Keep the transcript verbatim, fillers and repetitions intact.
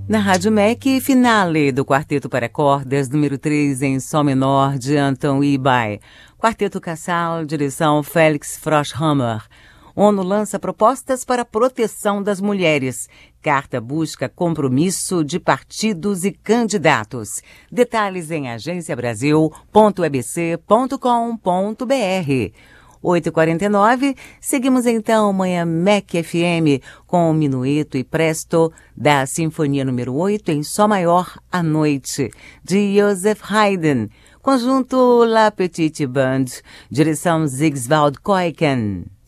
Na Rádio M E C, finale do Quarteto para Cordas, número três em Sol menor, de Anton Ibay. Quarteto Casal, direção Felix Froschhammer. ONU lança propostas para a proteção das mulheres. Carta busca compromisso de partidos e candidatos. Detalhes em agência brasil ponto e b c ponto com ponto b r. oito e quarenta e nove, seguimos então Manhã M E C F M com o Minueto e Presto da Sinfonia número oito em Sol maior à noite, de Joseph Haydn, conjunto La Petite Bande, direção Zigswald Koiken.